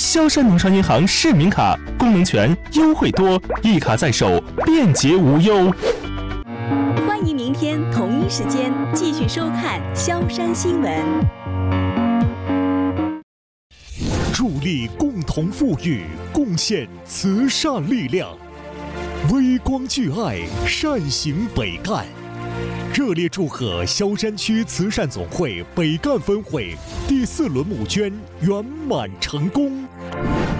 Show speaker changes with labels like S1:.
S1: 萧山农商银行市民卡，功能全，优惠多，一卡在手，便捷无忧。
S2: 欢迎明天同一时间继续收看萧山新闻。
S3: 助力共同富裕，贡献慈善力量，微光聚爱，善行北干。热烈祝贺萧山区慈善总会北干分会第4轮募捐圆满成功。